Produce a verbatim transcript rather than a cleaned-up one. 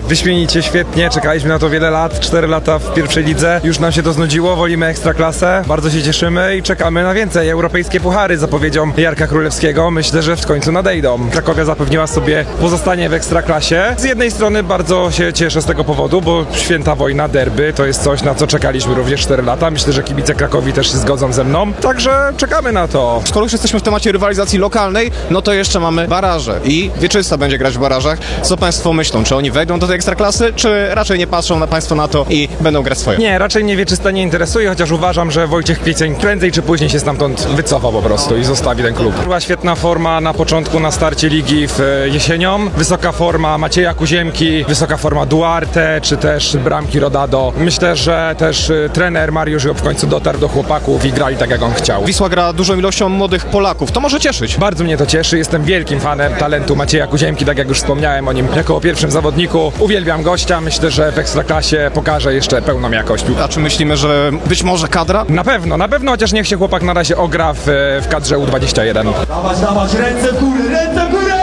wyśmienicie, świetnie, czekaliśmy na to wiele lat, cztery lata w pierwszej lidze, już nam się to znudziło, wolimy Ekstraklasę, bardzo się cieszymy i czekamy na więcej. Europejskie puchary zapowiedzią Jarka Królewskiego, myślę, że w końcu nadejdą. Krakowia zapewniła sobie pozostanie w Ekstraklasie. Z jednej strony bardzo się cieszę z tego powodu, bo święta wojna, derby, to jest coś, na co czekaliśmy również cztery lata. Myślę, że kibice Krakowi też się zgodzą ze mną, także czekamy na to. Skoro już jesteśmy w temacie rywalizacji lokalnej, no to jeszcze mamy baraże i Wieczysta będzie grać w barażach. Co państwo myślą? Czy oni wejdą do tej Ekstraklasy, czy raczej nie patrzą na państwo na to i będą grać swoje? Nie, raczej mnie Wieczysta nie interesuje, chociaż uważam, że Wojciech Kwiecień prędzej czy później się stamtąd wycofa po prostu i zostawi ten klub. Była świetna forma na początku, na starcie ligi w jesienią. Wysoka forma Macieja Kuziemki, wysoka forma Duarte, czy też bramki Rodado. Myślę, że też trener Mariusz w końcu dotarł do chłopaków i grali tak, jak on chciał. Wisła gra dużą ilością młodych Polaków. To może cieszyć. Bardzo mnie to cieszy. Jestem wielkim fanem talentu Macieja Kuziemki, tak jak już wspomniałem o nim jako o pierwszym zawodniku. Uwielbiam gościa. Myślę, że w Ekstraklasie pokaże jeszcze pełną jakość. A czy myślimy, że być może kadra? Na pewno, na pewno, chociaż niech się chłopak na razie ogra w, w kadrze U dwadzieścia jeden. Dawać, dawać, ręce w górę, ręce w górę!